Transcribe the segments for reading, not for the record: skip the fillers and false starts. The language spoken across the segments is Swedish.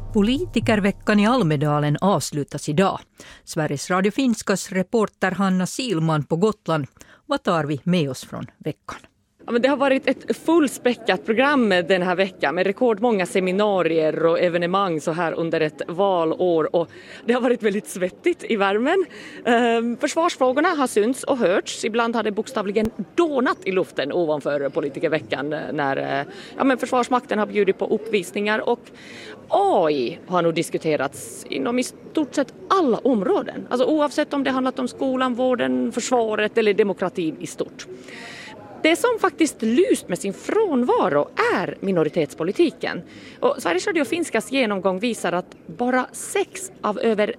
Politikerveckan i Almedalen avslutas idag. Sveriges Radio Finskas reporter Hanna Silman på Gotland. Vad tar vi med oss från veckan? Ja, men det har varit ett fullspäckat program den här veckan med rekordmånga seminarier och evenemang så här under ett valår. Och det har varit väldigt svettigt i värmen. Försvarsfrågorna har synts och hörts. Ibland har det bokstavligen dånat i luften ovanför politikerveckan när Försvarsmakten har bjudit på uppvisningar. Och AI har nog diskuterats inom i stort sett alla områden. Alltså oavsett om det handlat om skolan, vården, försvaret eller demokratin i stort. Det som faktiskt lyst med sin frånvaro är minoritetspolitiken. Och Sveriges Radio Finskas genomgång visar att bara 6 av över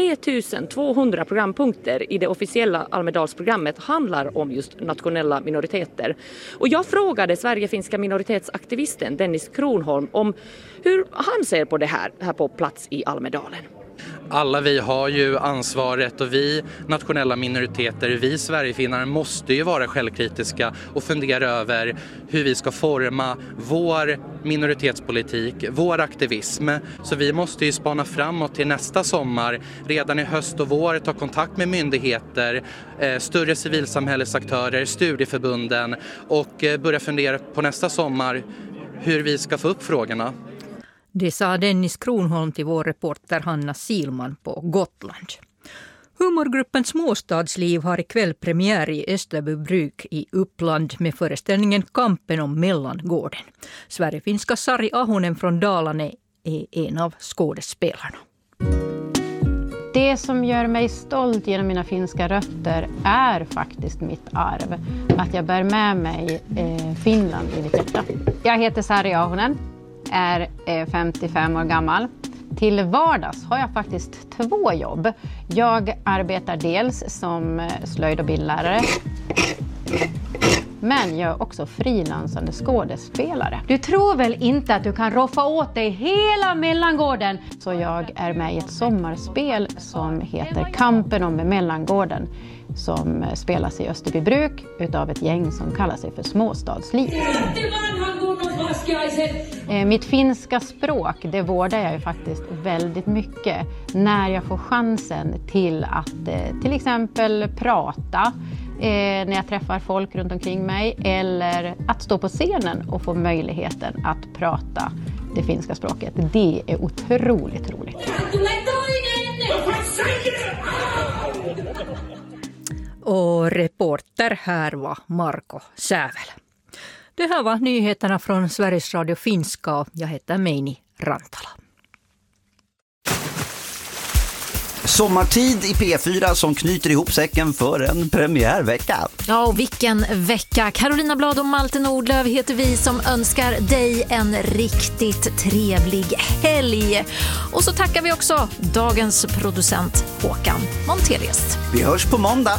3200 programpunkter i det officiella Almedalsprogrammet handlar om just nationella minoriteter. Och jag frågade Sverige-finska minoritetsaktivisten Dennis Kronholm om hur han ser på det här på plats i Almedalen. Alla vi har ju ansvaret och vi nationella minoriteter, vi Sverigefinnar måste ju vara självkritiska och fundera över hur vi ska forma vår minoritetspolitik, vår aktivism. Så vi måste ju spana framåt till nästa sommar, redan i höst och vår, ta kontakt med myndigheter, större civilsamhällesaktörer, studieförbunden och börja fundera på nästa sommar hur vi ska få upp frågorna. Det sa Dennis Kronholm till vår reporter Hanna Silman på Gotland. Humorgruppen Småstadsliv har ikväll premiär i Österbybruk i Uppland med föreställningen Kampen om Mellangården. Sverigefinska Sari Ahonen från Dalarna är en av skådespelarna. Det som gör mig stolt genom mina finska rötter är faktiskt mitt arv. Att jag bär med mig Finland i mitt hjärta. Jag heter Sari Ahonen. Är 55 år gammal. Till vardags har jag faktiskt 2 jobb. Jag arbetar dels som slöjd- och bildlärare. Men jag är också frilansande skådespelare. Du tror väl inte att du kan roffa åt dig hela Mellangården? Så jag är med i ett sommarspel som heter Kampen om Mellangården. Som spelas i Österbybruk utav ett gäng som kallar sig för Småstadsliv. Mitt finska språk, det vårdar jag ju faktiskt väldigt mycket när jag får chansen till att till exempel prata när jag träffar folk runt omkring mig eller att stå på scenen och få möjligheten att prata det finska språket. Det är otroligt roligt. Och reporter här var Marko Sävel. Det här var nyheterna från Sveriges Radio Finska och jag heter Meini Rantala. Sommartid i P4 som knyter ihop säcken för en premiärvecka. Ja, och vilken vecka. Carolina Blad och Malte Nordlöf heter vi som önskar dig en riktigt trevlig helg. Och så tackar vi också dagens producent Håkan Montelius. Vi hörs på måndag.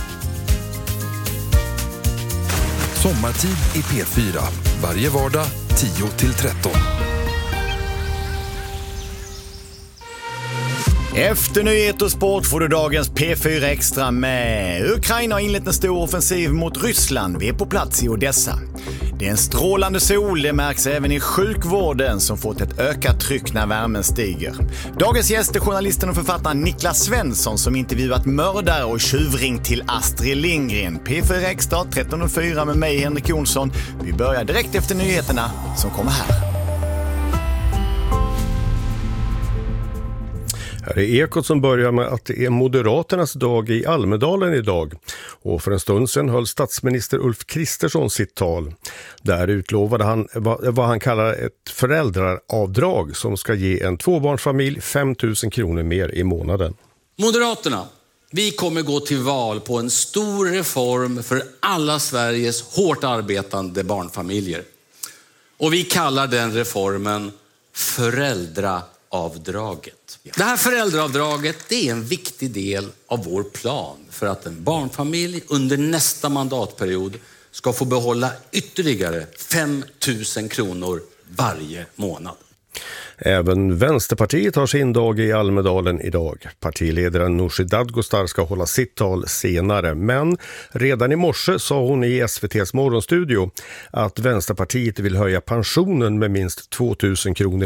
Sommartid i P4. Varje vardag 10-13. Efter nyhet och sport får du dagens P4 Extra med. Ukraina har inlett en stor offensiv mot Ryssland. Vi är på plats i Odessa. Det är en strålande sol, det märks även i sjukvården som fått ett ökat tryck när värmen stiger. Dagens gäst är journalisten och författaren Niklas Svensson som intervjuat mördare och tjuvring till Astrid Lindgren. P4 Extra 13:04 med mig Henrik Jonsson. Vi börjar direkt efter nyheterna som kommer här. Här är Ekot som börjar med att det är Moderaternas dag i Almedalen idag. Och för en stund sedan höll statsminister Ulf Kristersson sitt tal. Där utlovade han vad han kallar ett föräldraavdrag som ska ge en tvåbarnsfamilj 5 000 kronor mer i månaden. Moderaterna, vi kommer gå till val på en stor reform för alla Sveriges hårt arbetande barnfamiljer. Och vi kallar den reformen föräldraavdraget. Det här föräldraavdraget, det är en viktig del av vår plan för att en barnfamilj under nästa mandatperiod ska få behålla ytterligare 5 000 kronor varje månad. Även Vänsterpartiet har sin dag i Almedalen idag. Partiledaren Nooshi Dadgostar ska hålla sitt tal senare. Men redan i morse sa hon i SVT:s morgonstudio att Vänsterpartiet vill höja pensionen med minst 2 000 kronor